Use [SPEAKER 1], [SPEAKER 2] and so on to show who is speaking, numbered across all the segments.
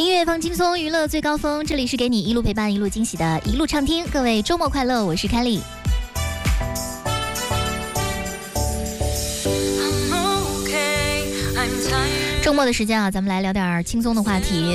[SPEAKER 1] 音乐放轻松，娱乐最高峰，这里是给你一路陪伴一路惊喜的一路畅听。各位周末快乐，我是凯莉。周末的时间啊，咱们来聊点轻松的话题。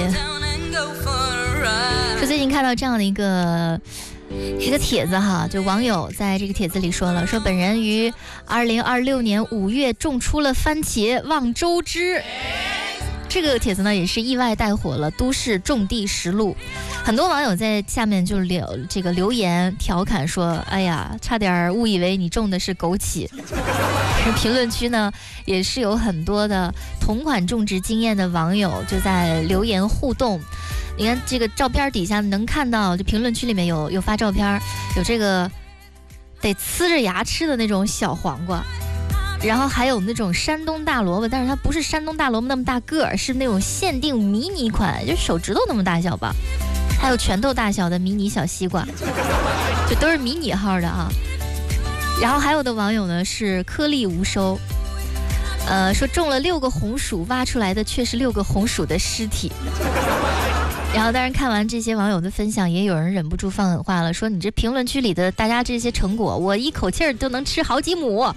[SPEAKER 1] 是最近看到这样的一个帖子哈，就网友在这个帖子里说了，说本人于2026年5月种出了番茄，望周知。这个帖子呢也是意外带火了都市种地实录，很多网友在下面就留言调侃说，哎呀，差点误以为你种的是枸杞。评论区呢也是有很多的同款种植经验的网友就在留言互动。你看这个照片底下能看到，就评论区里面有发照片，有这个得呲着牙吃的那种小黄瓜，然后还有那种山东大萝卜，但是它不是山东大萝卜那么大个儿，是那种限定迷你款，就手指头那么大小吧，还有拳头大小的迷你小西瓜，就都是迷你号的啊。然后还有的网友呢是颗粒无收，说种了6个红薯，挖出来的却是6个红薯的尸体。然后当然看完这些网友的分享，也有人忍不住放狠话了，说你这评论区里的大家这些成果，我一口气儿都能吃好几亩。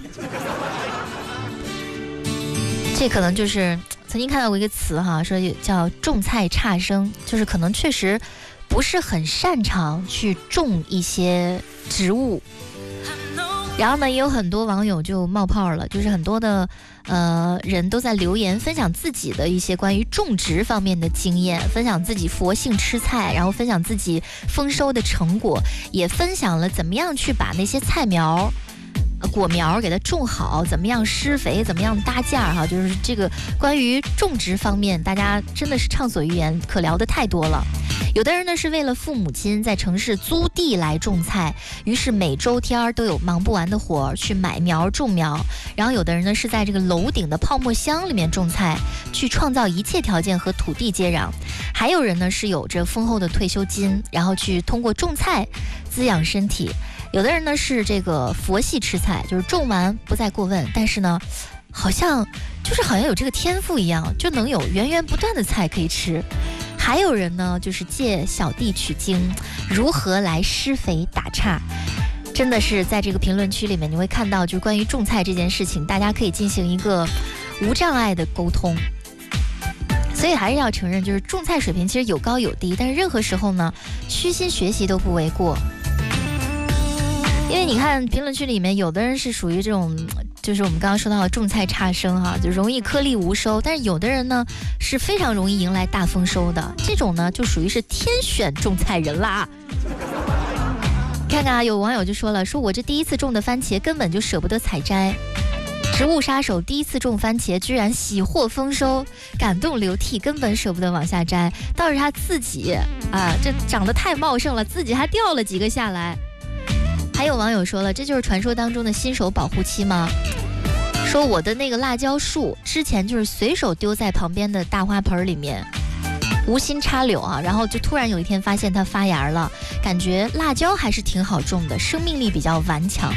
[SPEAKER 1] 这可能就是曾经看到过一个词哈，说叫种菜差生，就是可能确实不是很擅长去种一些植物。然后呢，也有很多网友就冒泡了，就是很多的人都在留言分享自己的一些关于种植方面的经验，分享自己佛性吃菜，然后分享自己丰收的成果，也分享了怎么样去把那些菜苗果苗给它种好，怎么样施肥，怎么样搭架哈，就是这个关于种植方面，大家真的是畅所欲言，可聊的太多了。有的人呢是为了父母亲在城市租地来种菜，于是每周天都有忙不完的活去买苗种苗。然后有的人呢是在这个楼顶的泡沫箱里面种菜，去创造一切条件和土地接壤。还有人呢是有着丰厚的退休金，然后去通过种菜滋养身体。有的人呢是这个佛系吃菜，就是种完不再过问，但是呢好像有这个天赋一样，就能有源源不断的菜可以吃。还有人呢就是借小弟取经，如何来施肥打岔。真的是在这个评论区里面你会看到，就是关于种菜这件事情，大家可以进行一个无障碍的沟通。所以还是要承认，就是种菜水平其实有高有低，但是任何时候呢虚心学习都不为过。因为你看评论区里面有的人是属于这种，就是我们刚刚说到的种菜差生哈，就容易颗粒无收，但是有的人呢是非常容易迎来大丰收的，这种呢就属于是天选种菜人啦。看看啊，有网友就说了，说我这第一次种的番茄根本就舍不得采摘，植物杀手第一次种番茄居然喜获丰收，感动流涕，根本舍不得往下摘，倒是他自己啊，这长得太茂盛了，自己还掉了几个下来。还有网友说了，这就是传说当中的新手保护期吗？说我的那个辣椒树之前就是随手丢在旁边的大花盆里面，无心插柳啊，然后就突然有一天发现它发芽了，感觉辣椒还是挺好种的，生命力比较顽强。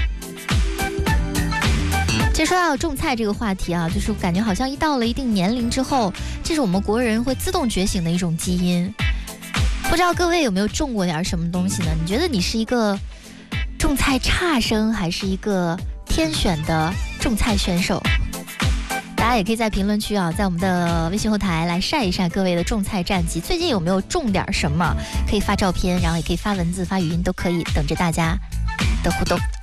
[SPEAKER 1] 其实说到种菜这个话题啊，就是感觉好像一到了一定年龄之后，这是我们国人会自动觉醒的一种基因。不知道各位有没有种过点什么东西呢？你觉得你是一个种菜差生，还是一个天选的种菜选手？大家也可以在评论区啊，在我们的微信后台来晒一晒各位的种菜战绩，最近有没有种点什么？可以发照片，然后也可以发文字、发语音，都可以，等着大家的互动。